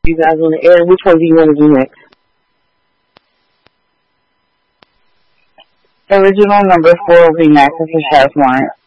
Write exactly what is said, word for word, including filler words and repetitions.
you guys on the air. Which one do you want to do next? Original number four will be next. This is Chaz Lawrence.